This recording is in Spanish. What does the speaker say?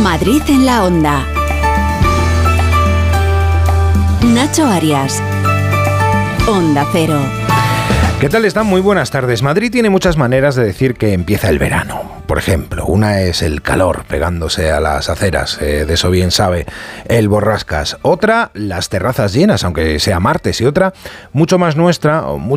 Madrid en la Onda. Nacho Arias. Onda Cero. ¿Qué tal están? Muy buenas tardes. Madrid tiene muchas maneras de decir que empieza el verano. Por ejemplo, una es el calor pegándose a las aceras, de eso bien sabe el Borrascas. Otra, las terrazas llenas, aunque sea martes. Y otra, mucho más nuestra,